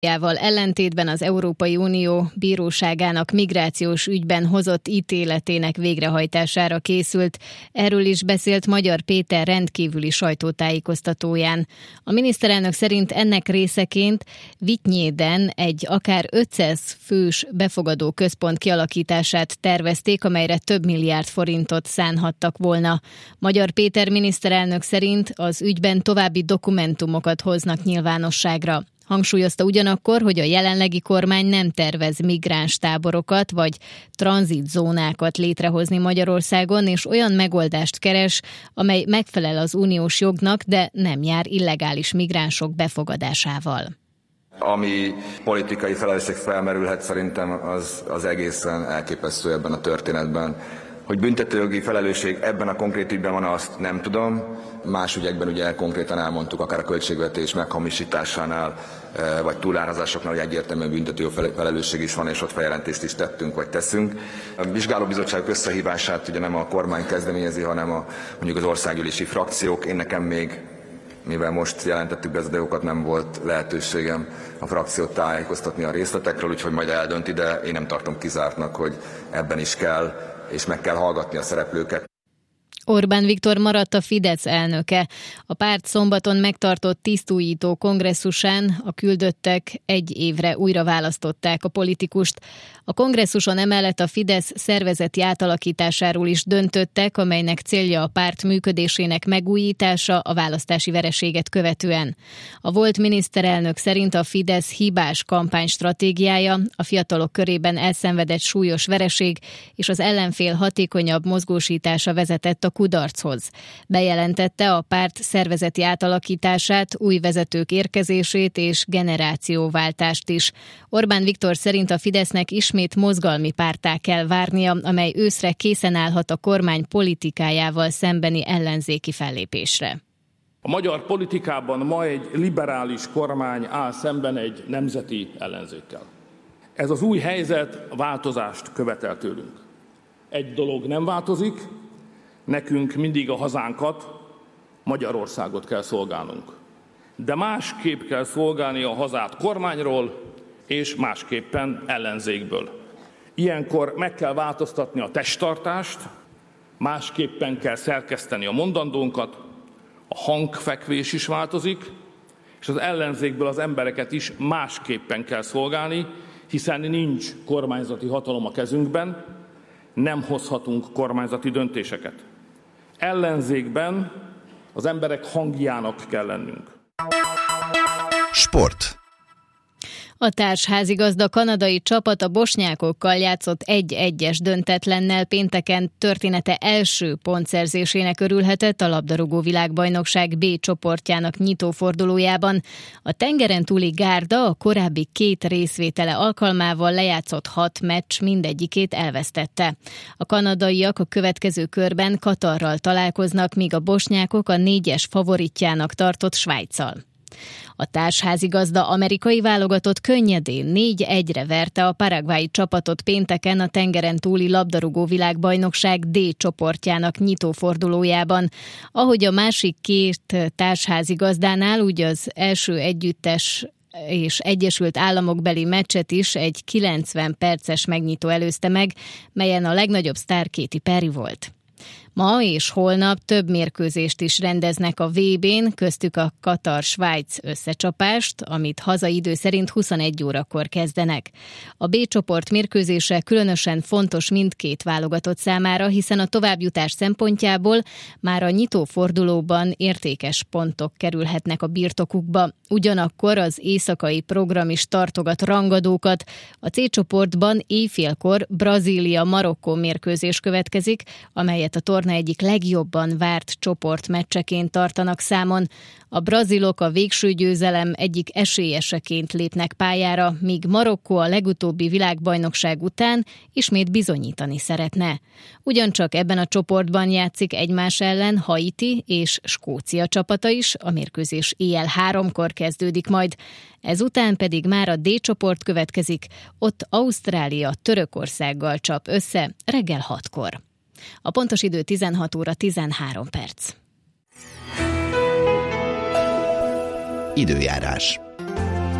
Ellentétben az Európai Unió bíróságának migrációs ügyben hozott ítéletének végrehajtására készült. Erről is beszélt Magyar Péter rendkívüli sajtótájékoztatóján. A miniszterelnök szerint ennek részeként Vitynyéden egy akár 500 fős befogadó központ kialakítását tervezték, amelyre több milliárd forintot szánhattak volna. Magyar Péter miniszterelnök szerint az ügyben további dokumentumokat hoznak nyilvánosságra. Hangsúlyozta ugyanakkor, hogy a jelenlegi kormány nem tervez migráns táborokat vagy tranzitzónákat létrehozni Magyarországon, és olyan megoldást keres, amely megfelel az uniós jognak, de nem jár illegális migránsok befogadásával. Ami politikai felelősség felmerülhet, szerintem az egészen elképesztő ebben a történetben. Hogy büntetőjogi felelősség ebben a konkrét ügyben van, azt nem tudom. Más ügyekben ugye konkrétan elmondtuk, akár a költségvetés meghamisításánál, vagy túlárazásoknál, hogy egyértelműen büntetőjogi felelősség is van, és ott feljelentést is tettünk, vagy teszünk. A vizsgálóbizottság összehívását ugye nem a kormány kezdeményezi, hanem mondjuk az országgyűlési frakciók. Én nekem még, mivel most jelentettük be az dolgokat, nem volt lehetőségem a frakciót tájékoztatni a részletekről, úgyhogy majd eldönti, de én nem tartom kizártnak, hogy ebben is kell, és meg kell hallgatni a szereplőket. Orbán Viktor maradt a Fidesz elnöke. A párt szombaton megtartott tisztújító kongresszusán a küldöttek egy évre újra választották a politikust. A kongresszuson emellett a Fidesz szervezeti átalakításáról is döntöttek, amelynek célja a párt működésének megújítása a választási vereséget követően. A volt miniszterelnök szerint a Fidesz hibás kampánystratégiája, a fiatalok körében elszenvedett súlyos vereség és az ellenfél hatékonyabb mozgósítása vezetett a kudarchoz. Bejelentette a párt szervezeti átalakítását, új vezetők érkezését és generációváltást is. Orbán Viktor szerint a Fidesznek ismét mozgalmi párttá kell várnia, amely őszre készen állhat a kormány politikájával szembeni ellenzéki fellépésre. A magyar politikában ma egy liberális kormány áll szemben egy nemzeti ellenzékkel. Ez az új helyzet változást követel tőlünk. Egy dolog nem változik, nekünk mindig a hazánkat, Magyarországot kell szolgálnunk. De másképp kell szolgálni a hazát kormányról, és másképpen ellenzékből. Ilyenkor meg kell változtatni a testtartást, másképpen kell szerkeszteni a mondandónkat, a hangfekvés is változik, és az ellenzékből az embereket is másképpen kell szolgálni, hiszen nincs kormányzati hatalom a kezünkben, nem hozhatunk kormányzati döntéseket. Ellenzékben az emberek hangjának kell lennünk. Sport. A társházigazda kanadai csapat a bosnyákokkal játszott 1-1-es döntetlennel pénteken, története első pontszerzésének örülhetett a labdarúgó világbajnokság B csoportjának nyitófordulójában. A tengeren túli gárda a korábbi 2 részvétele alkalmával lejátszott 6 meccs mindegyikét elvesztette. A kanadaiak a következő körben Katarral találkoznak, míg a bosnyákok a 4-es favoritjának tartott Svájccal. A társházigazda amerikai válogatott könnyedén 4-1-re verte a paraguayi csapatot pénteken a tengeren túli labdarúgó világbajnokság D csoportjának nyitófordulójában. Ahogy a másik 2 társházigazdánál, úgy az első együttes és Egyesült Államokbeli meccset is egy 90 perces megnyitó előzte meg, melyen a legnagyobb sztár Katy Perry volt. Ma és holnap több mérkőzést is rendeznek a VB-n, köztük a Katar-Svájc összecsapást, amit hazai idő szerint 21 órakor kezdenek. A B csoport mérkőzése különösen fontos mindkét válogatott számára, hiszen a továbbjutás szempontjából már a nyitófordulóban értékes pontok kerülhetnek a birtokukba. Ugyanakkor az éjszakai program is tartogat rangadókat. A C csoportban éjfélkor Brazília-Marokkó mérkőzés következik, amelyet a torna egyik legjobban várt csoportmeccseként tartanak számon. A brazilok a végső győzelem egyik esélyeseként lépnek pályára, míg Marokkó a legutóbbi világbajnokság után ismét bizonyítani szeretne. Ugyancsak ebben a csoportban játszik egymás ellen Haiti és Skócia csapata is, a mérkőzés éjjel 3-kor kezdődik majd. Ezután pedig már a D csoport következik, ott Ausztrália Törökországgal csap össze reggel 6-kor. A pontos idő 16 óra 13 perc. Időjárás.